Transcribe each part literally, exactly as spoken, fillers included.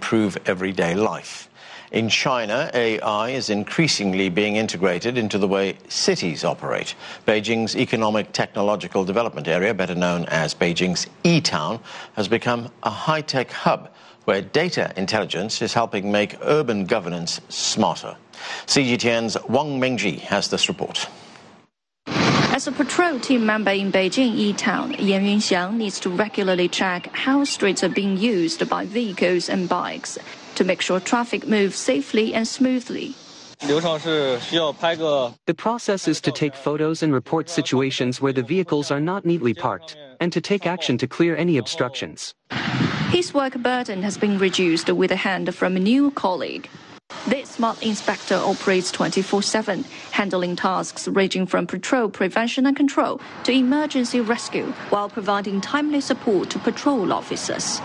improve everyday life. In China, A I is increasingly being integrated into the way cities operate. Beijing's Economic Technological Development Area, better known as Beijing's E-Town, has become a high-tech hub where data intelligence is helping make urban governance smarter. C G T N's Wang Mingji has this report. As a patrol team member in Beijing E-Town, Yan Yunxiang needs to regularly check how streets are being used by vehicles and bikes to make sure traffic moves safely and smoothly. The process is to take photos and report situations where the vehicles are not neatly parked, and to take action to clear any obstructions. His work burden has been reduced with a hand from a new colleague. This smart inspector operates twenty-four seven, handling tasks ranging from patrol prevention and control to emergency rescue, while providing timely support to patrol officers.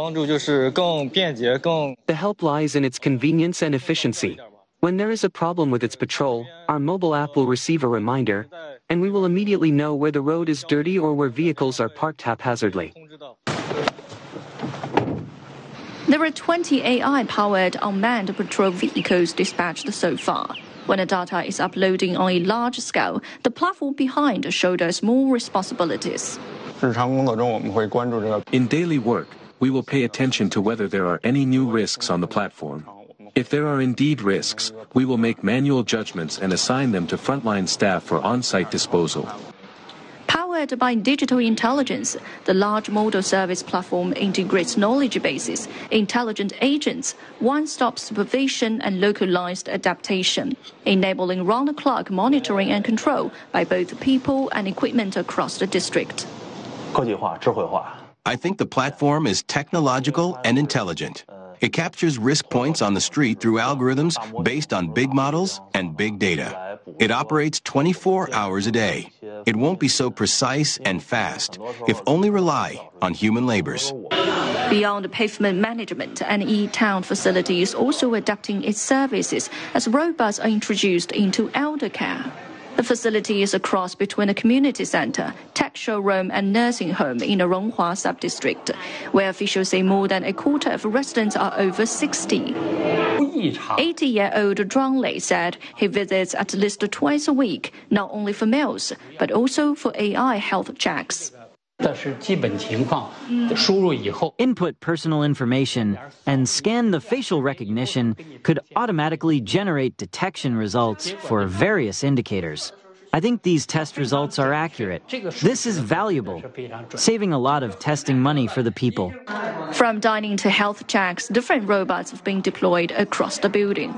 The help lies in its convenience and efficiency. When there is a problem with its patrol, our mobile app will receive a reminder, and we will immediately know where the road is dirty or where vehicles are parked haphazardly. There are twenty A I-powered unmanned patrol vehicles dispatched so far. When the data is uploading on a large scale, the platform behind shoulders more responsibilities. In daily work, we will pay attention to whether there are any new risks on the platform. If there are indeed risks, we will make manual judgments and assign them to frontline staff for on-site disposal. Powered by digital intelligence, the large model service platform integrates knowledge bases, intelligent agents, one-stop supervision and localized adaptation, enabling round-the-clock monitoring and control by both people and equipment across the district. I think the platform is technological and intelligent. It captures risk points on the street through algorithms based on big models and big data. It operates twenty-four hours a day. It won't be so precise and fast if only rely on human labors. Beyond pavement management, an E-Town facility is also adapting its services as robots are introduced into elder care. The facility is a cross between a community center, tech showroom, and nursing home in the Ronghua sub-district, where officials say more than a quarter of residents are over sixty. eighty-year-old Zhuang Lei said he visits at least twice a week, not only for meals, but also for A I health checks. Input personal information and scan the facial recognition could automatically generate detection results for various indicators. I think these test results are accurate. This is valuable, saving a lot of testing money for the people. From dining to health checks, different robots have been deployed across the building.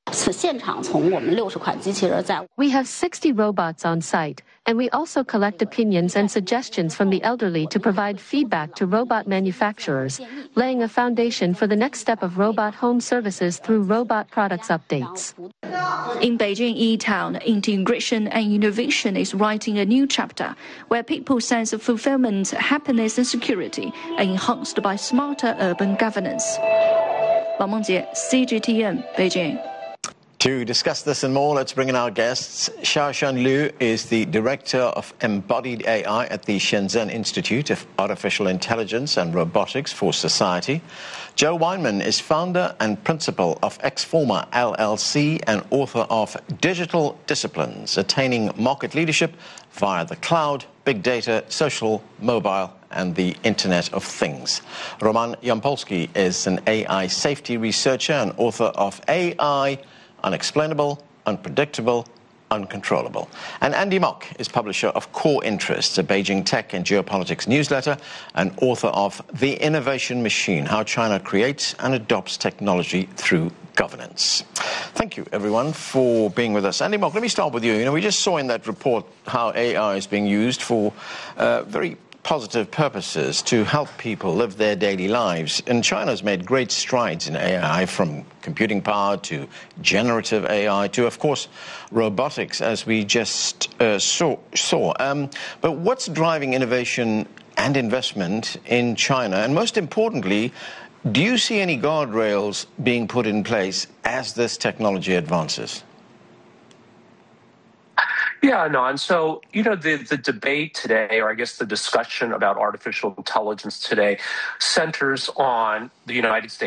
We have sixty robots on site, and we also collect opinions and suggestions from the elderly to provide feedback to robot manufacturers, laying a foundation for the next step of robot home services through robot products updates. In Beijing E-Town, integration and innovation is writing a new chapter where people's sense of fulfillment, happiness and security are enhanced by smarter urban governance. Wang Mengjie, C G T N, Beijing. To discuss this and more, let's bring in our guests. Xiaoshan Liu is the Director of Embodied A I at the Shenzhen Institute of Artificial Intelligence and Robotics for Society. Joe Weinman is founder and principal of Xforma L L C and author of Digital Disciplines, Attaining Market Leadership via the Cloud, Big Data, Social, Mobile, and the Internet of Things. Roman Yampolsky is an A I safety researcher and author of A I Unexplainable, Unpredictable, Uncontrollable. And Andy Mok is publisher of Core Interests, a Beijing tech and geopolitics newsletter, and author of The Innovation Machine, How China Creates and Adopts Technology Through Governance. Thank you, everyone, for being with us. Andy Mok, let me start with you. You know, we just saw in that report how A I is being used for uh, very positive purposes to help people live their daily lives. And China's made great strides in A I, from computing power to generative A I to, of course, robotics, as we just uh, saw. saw. Um, but what's driving innovation and investment in China? And most importantly, do you see any guardrails being put in place as this technology advances? Yeah, no, and so, you know, the, the debate today, or I guess the discussion about artificial intelligence today, centers on the United States